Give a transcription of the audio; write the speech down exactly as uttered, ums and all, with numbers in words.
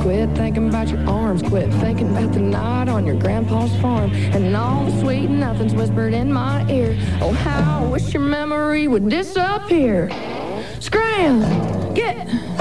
Quit thinking about your arms. Quit thinking about the night on your grandpa's farm. And all the sweet nothings whispered in my ear. Oh, how I wish your memory would disappear. Scram! Get...